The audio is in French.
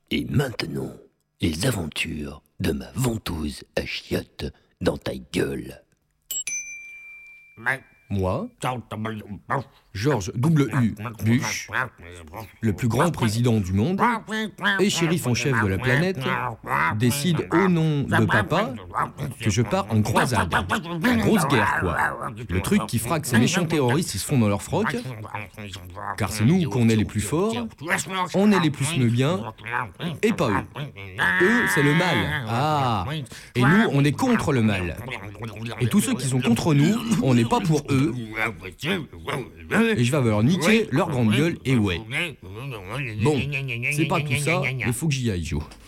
Et maintenant, les aventures de ma ventouse à chiottes dans ta gueule. Moi, George W. Bush, le plus grand président du monde et shérif en chef de la planète, décide au nom de papa que je pars en croisade. En grosse guerre, quoi. Le truc qui fera que ces méchants terroristes ils se font dans leur froc, car c'est nous qu'on est les plus forts, on est les plus bien, et pas eux. Eux, c'est le mal. Ah. Et nous, on est contre le mal. Et tous ceux qui sont contre nous, on n'est pas pour eux. Et je vais leur niquer leur grande gueule, et ouais. Bon, c'est pas tout ça, il faut que j'y aille, Joe.